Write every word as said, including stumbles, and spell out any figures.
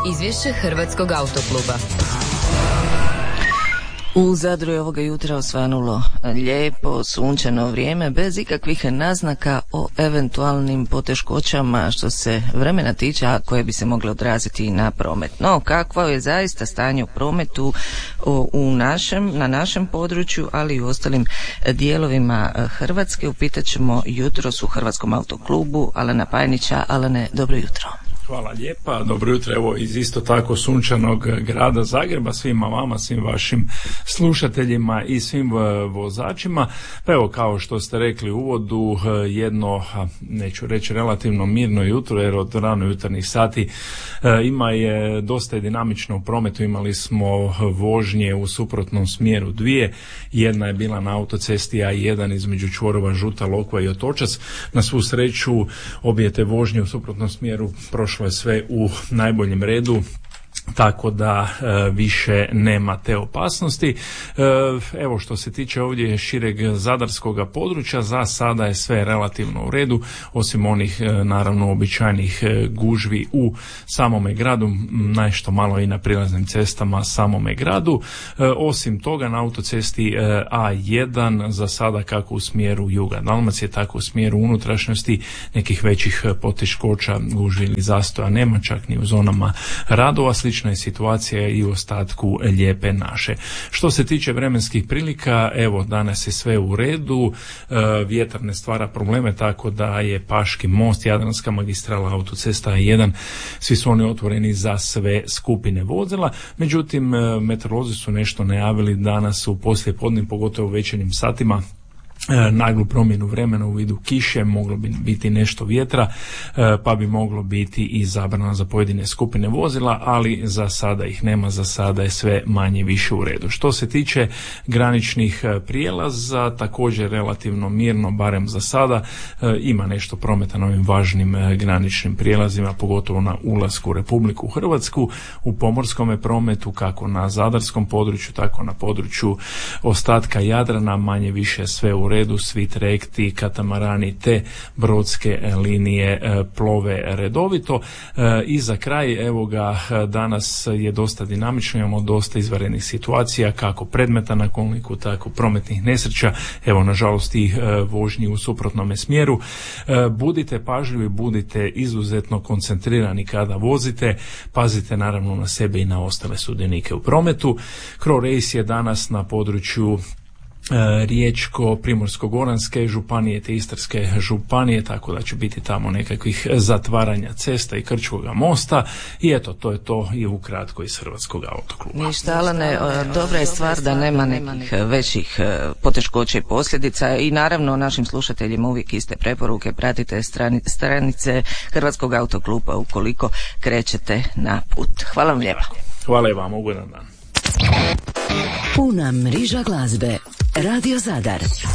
Izvješće Hrvatskog autokluba. U Zadru je ovoga jutra osvanulo lijepo, sunčano vrijeme, bez ikakvih naznaka o eventualnim poteškoćama što se vremena tiče, a koje bi se mogle odraziti i na promet. No, kakvo je zaista stanje u prometu u našem, na našem području, ali i u ostalim dijelovima Hrvatske, upitat ćemo jutros u Hrvatskom autoklubu Alena Pajnića. Alene, dobro jutro. Hvala lijepa, dobro jutro, evo iz isto tako sunčanog grada Zagreba, svima vama, svim vašim slušateljima i svim vozačima. Pa evo, kao što ste rekli u uvodu, jedno, neću reći relativno mirno jutro, jer od rano jutarnjih sati ima je dosta dinamično u prometu. Imali smo vožnje u suprotnom smjeru dvije, jedna je bila na autocesti A jedan između čvorova Žuta Lokva i Otočac. Na svu sreću obje te vožnje u suprotnom smjeru prošlo je sve u najboljem redu, tako da e, više nema te opasnosti. E, evo, što se tiče ovdje šireg zadarskoga područja, za sada je sve relativno u redu, osim onih e, naravno običajnih e, gužvi u samome gradu, nešto malo i na prilaznim cestama samome gradu. E, osim toga, na autocesti e, A jedan za sada kako u smjeru juga Dalmacije, tako u smjeru unutrašnjosti nekih većih poteškoća, gužvi ili zastoja nema, čak ni u zonama radova. Slična je situacija i u ostatku Lijepe naše. Što se tiče vremenskih prilika, evo, danas je sve u redu, e, vjetar ne stvara probleme, tako da je Paški most, Jadranska magistrala, autocesta A jedan, svi su oni otvoreni za sve skupine vozila. Međutim, meteorolozi su nešto najavili danas u poslijepodne, pogotovo u večernjim satima, naglu promjenu vremena u vidu kiše, moglo bi biti nešto vjetra, pa bi moglo biti i zabrana za pojedine skupine vozila, ali za sada ih nema, za sada je sve manje više u redu. Što se tiče graničnih prijelaza, također relativno mirno, barem za sada. Ima nešto prometa na ovim važnim graničnim prijelazima, pogotovo na ulasku u Republiku Hrvatsku, u pomorskome prometu, kako na zadarskom području, tako na području ostatka Jadrana, manje više sve u redu, svi trajekti, katamarani te brodske linije plove redovito. I za kraj, evo ga, danas je dosta dinamično, imamo dosta izvanrednih situacija, kako predmeta na kolniku, tako prometnih nesreća, evo nažalost i vožnji u suprotnome smjeru. Budite pažljivi, budite izuzetno koncentrirani kada vozite, pazite naravno na sebe i na ostale sudionike u prometu. Crow Race je danas na području Riječko-Primorsko-Goranske županije te Istarske županije, tako da će biti tamo nekakvih zatvaranja cesta i Krčkoga mosta. I eto, to je to i ukratko iz Hrvatskog autokluba. Ništa, Alene, dobra je stvar da nema nekih većih poteškoća i posljedica i naravno našim slušateljima uvijek iste preporuke, pratite stranice Hrvatskog autokluba ukoliko krećete na put. Hvala vam lijepa. Hvala i vam, ugodan dan. Puna mriža glazbe. Radio Zadar.